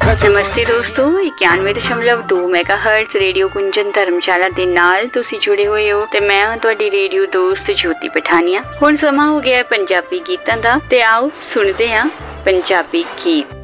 नमस्ते दोस्तों 91.2 megahertz radio कुंजन धर्मशाला ਦੇ ਨਾਲ ਤੁਸੀਂ ਜੁੜੇ ਹੋਏ ਹੋ ਤੇ ਮੈਂ ਹਾਂ ਤੁਹਾਡੀ ਰੇਡੀਓ ਦੋਸਤ ਜੋਤੀ ਪਠਾਨੀਆ। ਹੁਣ ਸਮਾਂ ਹੋ ਗਿਆ ਪੰਜਾਬੀ ਗੀਤਾਂ ਦਾ ਤੇ ਆਓ ਸੁਣਦੇ ਹਾਂ ਪੰਜਾਬੀ ਗੀਤ।